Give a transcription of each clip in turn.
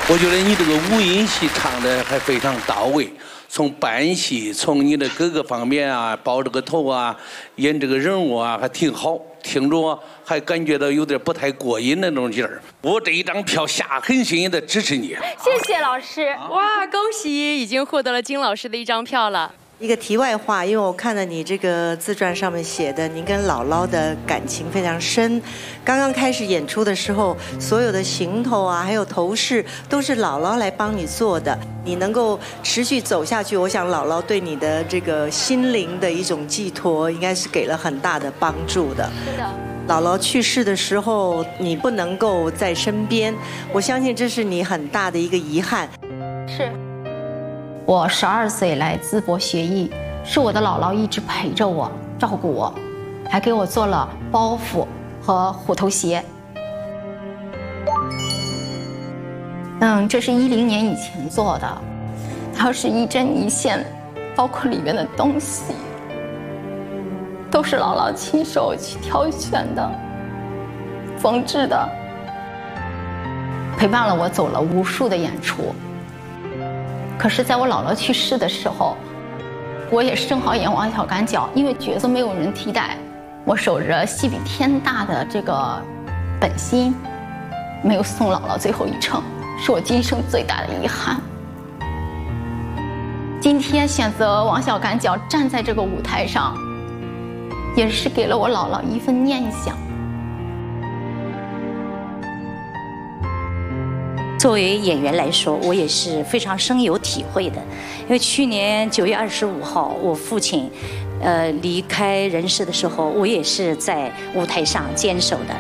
我觉得你这个五音戏唱的还非常到位，从扮戏，从你的各个方面啊，包这个头啊，演这个人物啊，还挺好。听着还感觉到有点不太过瘾的那种劲儿。我这一张票下狠心的支持你。 谢谢老师。 哇，恭喜，已经获得了金老师的一张票了。 一个题外话，因为我看了你这个自传上面写的，您跟姥姥的感情非常深。刚刚开始演出的时候，所有的行头啊，还有头饰，都是姥姥来帮你做的。你能够持续走下去，我想姥姥对你的这个心灵的一种寄托，应该是给了很大的帮助的。 是的。 姥姥去世的时候，你不能够在身边，我相信这是你很大的一个遗憾。 是。 我12岁来淄博学艺，是我的姥姥一直陪着我，照顾我，还给我做了包袱和虎头鞋。这是10年以前做的，它是一针一线，包括里面的东西，都是姥姥亲手去挑选的、缝制的，陪伴了我走了无数的演出。可是在我姥姥去世的时候，我也是正好演王小干角，因为角色没有人替代，我守着戏比天大的这个本心，没有送姥姥最后一程，是我今生最大的遗憾。今天选择王小干角站在这个舞台上，也是给了我姥姥一份念想。 作为演员来说，我也是非常深有体会的，因为去年9月25号，我父亲，离开人世的时候，我也是在舞台上坚守的。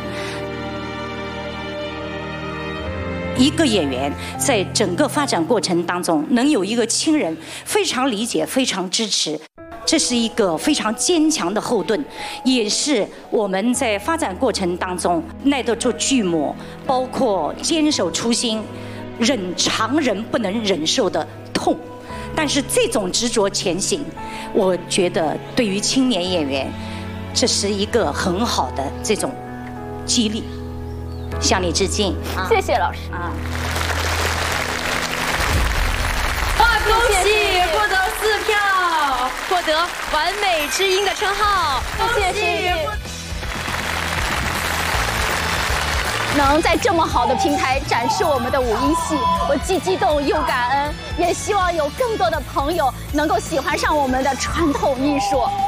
一个演员在整个发展过程当中，能有一个亲人非常理解、非常支持，这是一个非常坚强的后盾，也是我们在发展过程当中耐得住巨磨，包括坚守初心，忍常人不能忍受的痛。但是这种执着前行，我觉得对于青年演员，这是一个很好的这种激励。向你致敬， 谢谢老师啊！ 哇，恭喜获得4票，获得完美知音的称号， 谢谢。能在这么好的平台展示我们的五音戏，我既激动又感恩，也希望有更多的朋友能够喜欢上我们的传统艺术。